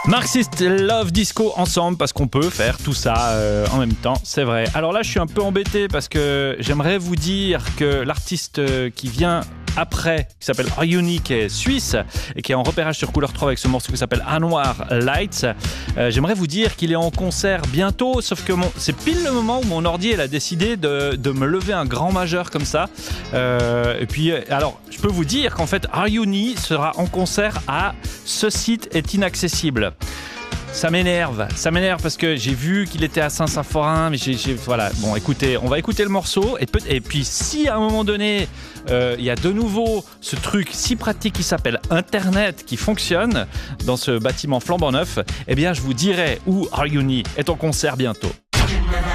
Marxist Love Disco ensemble parce qu'on peut faire tout ça en même temps, c'est vrai. Alors là, je suis un peu embêté parce que j'aimerais vous dire que l'artiste qui vient après, qui s'appelle Ayuni, qui est suisse et qui est en repérage sur Couleur 3 avec ce morceau qui s'appelle Anwar Lights. J'aimerais vous dire qu'il est en concert bientôt, sauf que c'est pile le moment où mon ordi elle a décidé de me lever un grand majeur comme ça. Et puis, alors, je peux vous dire qu'en fait, Ayuni sera en concert à Ce site est inaccessible. Ça m'énerve parce que j'ai vu qu'il était à Saint-Symphorien, mais voilà. Bon, écoutez, on va écouter le morceau et puis si à un moment donné il y a de nouveau ce truc si pratique qui s'appelle Internet qui fonctionne dans ce bâtiment flambant neuf, eh bien je vous dirai où Ayuni est en concert bientôt.